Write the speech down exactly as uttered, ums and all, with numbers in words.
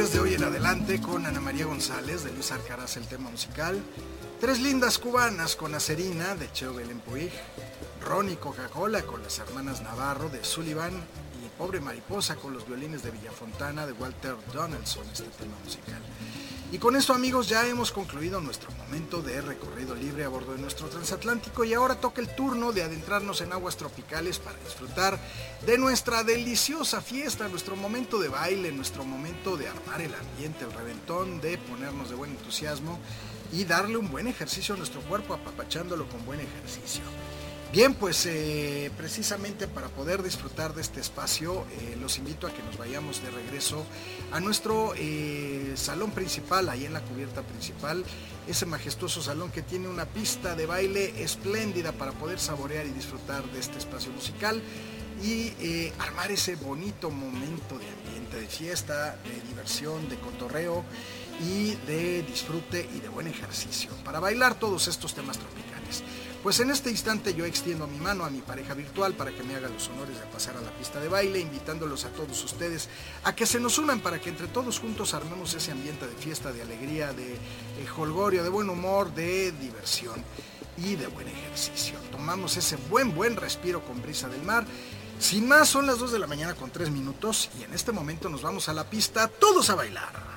Desde hoy en adelante con Ana María González de Luis Alcaraz el tema musical, Tres lindas cubanas con Acerina de Cheo Belén Puig, Ronnie Coca-Cola con las hermanas Navarro de Sullivan y Pobre Mariposa con los violines de Villafontana de Walter Donaldson, este tema musical. Y con esto, amigos, ya hemos concluido nuestro momento de recorrido libre a bordo de nuestro transatlántico y ahora toca el turno de adentrarnos en aguas tropicales para disfrutar de nuestra deliciosa fiesta, nuestro momento de baile, nuestro momento de armar el ambiente, el reventón, de ponernos de buen entusiasmo y darle un buen ejercicio a nuestro cuerpo, apapachándolo con buen ejercicio. Bien, pues eh, precisamente para poder disfrutar de este espacio, eh, los invito a que nos vayamos de regreso a nuestro eh, salón principal, ahí en la cubierta principal, ese majestuoso salón que tiene una pista de baile espléndida para poder saborear y disfrutar de este espacio musical y eh, armar ese bonito momento de ambiente, de fiesta, de diversión, de cotorreo y de disfrute y de buen ejercicio, para bailar todos estos temas tropicales. Pues en este instante yo extiendo mi mano a mi pareja virtual para que me haga los honores de pasar a la pista de baile, invitándolos a todos ustedes a que se nos unan para que entre todos juntos armemos ese ambiente de fiesta, de alegría, de eh, jolgorio, de buen humor, de diversión y de buen ejercicio. Tomamos ese buen, buen respiro con brisa del mar. Sin más, son las dos de la mañana con tres minutos y en este momento nos vamos a la pista, todos a bailar.